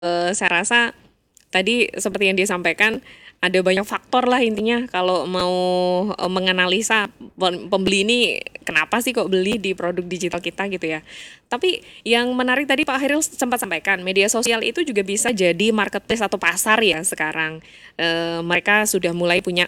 Saya rasa tadi seperti yang disampaikan ada banyak faktor lah intinya kalau mau menganalisa pembeli ini kenapa sih kok beli di produk digital kita gitu ya. Tapi yang menarik tadi Pak Hairil sempat sampaikan media sosial itu juga bisa jadi marketplace atau pasar ya sekarang. Mereka sudah mulai punya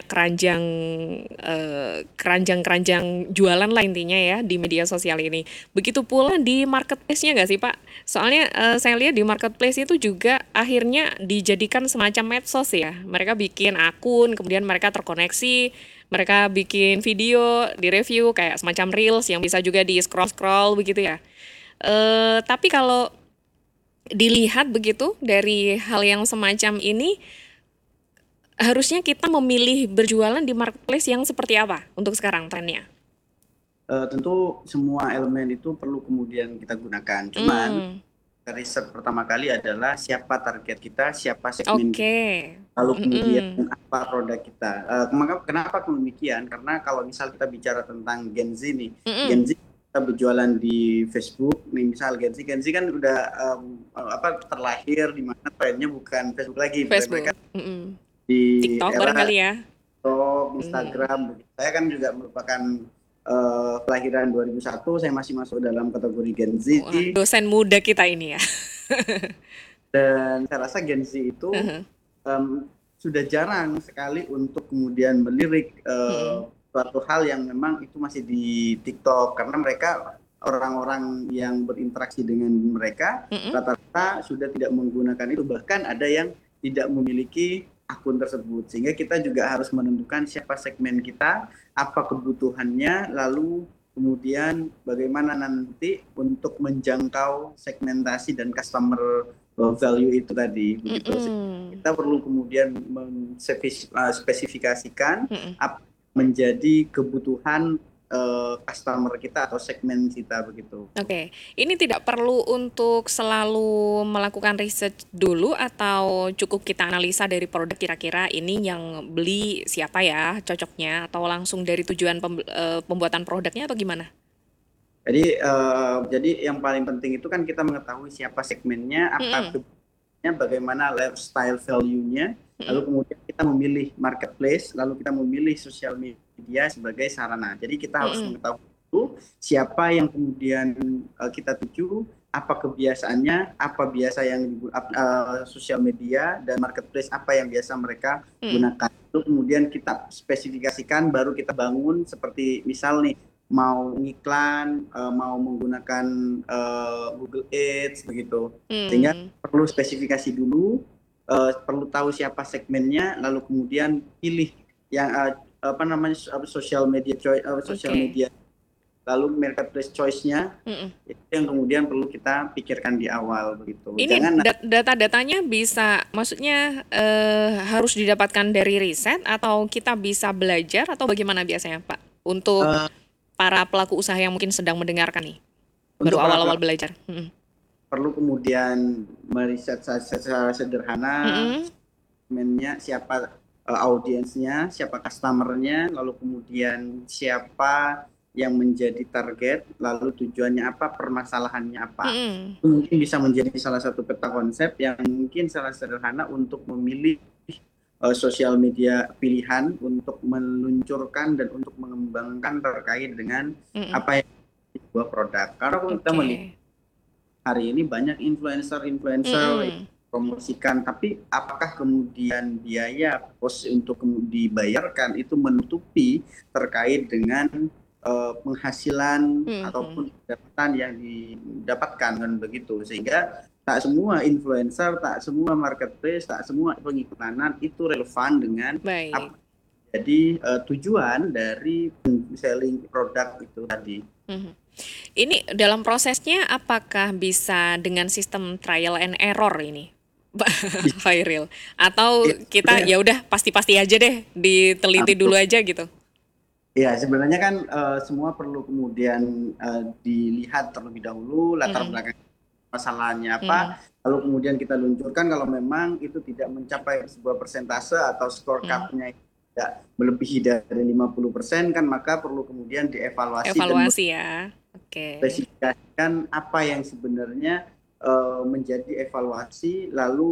keranjang-keranjang jualan lah intinya ya di media sosial ini. Begitu pula di marketplace-nya nggak sih Pak? Soalnya saya lihat di marketplace itu juga akhirnya dijadikan semacam medsos ya. Mereka bikin akun, kemudian mereka terkoneksi, mereka bikin video, di-review kayak semacam reels yang bisa juga di-scroll-scroll begitu ya. Tapi kalau dilihat begitu dari hal yang semacam ini, harusnya kita memilih berjualan di marketplace yang seperti apa untuk sekarang trennya? Tentu semua elemen itu perlu kemudian kita gunakan. Cuman Hmm, riset pertama kali adalah siapa target kita, siapa segmen kita, oke. lalu kemudian Mm-mm. apa produk kita. Kenapa demikian? Karena kalau misal kita bicara tentang Gen Z nih, Gen Mm-mm. Z kita berjualan di Facebook, nih misal Gen Z kan udah terlahir di mana trennya bukan Facebook lagi, mereka Facebook. Mm-mm. di TikTok era barangkali ya. TikTok, Mhm. Instagram. Saya kan juga merupakan kelahiran 2001, saya masih masuk dalam kategori Gen Z, Wah, dosen muda kita ini ya. dan saya rasa Gen Z itu em, sudah jarang sekali untuk kemudian melirik Mhm. suatu hal yang memang itu masih di TikTok, karena mereka orang-orang yang berinteraksi dengan mereka Mhm. rata-rata sudah tidak menggunakan itu, bahkan ada yang tidak memiliki akun tersebut, sehingga kita juga harus menentukan siapa segmen kita, apa kebutuhannya, lalu kemudian bagaimana nanti untuk menjangkau segmentasi dan customer value itu tadi begitu. Mhm. Kita perlu kemudian spesifikasikan Mhm. apa menjadi kebutuhan customer kita atau segmen kita begitu. Oke, ini tidak perlu untuk selalu melakukan riset dulu atau cukup kita analisa dari produk kira-kira ini yang beli siapa ya cocoknya atau langsung dari tujuan pembuatan produknya atau gimana? Jadi yang paling penting itu kan kita mengetahui siapa segmennya, apa Mhm. kebutuhannya, bagaimana lifestyle value-nya, lalu Mhm. kemudian kita memilih marketplace, lalu kita memilih sosial media sebagai sarana. Jadi kita harus Mhm. mengetahui dulu siapa yang kemudian kita tuju, apa kebiasaannya, apa biasa yang sosial media dan marketplace apa yang biasa mereka Mhm. gunakan. Lalu kemudian kita spesifikasikan, baru kita bangun seperti misal nih mau ngiklan, mau menggunakan Google Ads begitu. Sehingga Mhm. perlu spesifikasi dulu, perlu tahu siapa segmennya, lalu kemudian pilih yang social media social Oke. media, lalu marketplace choice-nya Mhm. itu yang kemudian perlu kita pikirkan di awal begitu. Ini Jangan data-datanya bisa, maksudnya harus didapatkan dari riset atau kita bisa belajar atau bagaimana biasanya, Pak? Untuk eh, para pelaku usaha yang mungkin sedang mendengarkan nih, baru untuk para awal-awal pelaku belajar. Mhm. perlu kemudian meriset secara sederhana Mhm. segmennya, siapa audiensnya, siapa customernya, lalu kemudian siapa yang menjadi target, lalu tujuannya apa, permasalahannya apa. Mhm. Itu mungkin bisa menjadi salah satu peta konsep yang mungkin salah sederhana untuk memilih sosial media pilihan untuk meluncurkan dan untuk mengembangkan terkait dengan Mhm. apa yang sebuah produk. Karena kalau kita melihat Oke. hari ini banyak influencer-influencer yang Mhm. promosikan, tapi apakah kemudian biaya pos untuk dibayarkan itu menutupi terkait dengan penghasilan Mhm. ataupun pendapatan yang didapatkan kan begitu, sehingga tak semua influencer, tak semua marketplace, tak semua pengiklanan itu relevan dengan apa Baik. jadi tujuan dari selling produk itu tadi. Mhm. Ini dalam prosesnya apakah bisa dengan sistem trial and error ini, Pak Khairil? Atau kita Sebenarnya ya udah pasti-pasti aja deh, diteliti dulu aja gitu? ya, sebenarnya kan semua perlu kemudian dilihat terlebih dahulu latar Mhm. belakang masalahnya Mhm. apa, lalu kemudian kita luncurkan. Kalau memang itu tidak mencapai sebuah persentase atau skor Mhm. cut-nya tidak melebihi dari 50% kan, maka perlu kemudian dievaluasi dan Evaluasi ya. Oke. spesifikasikan apa yang sebenarnya menjadi evaluasi lalu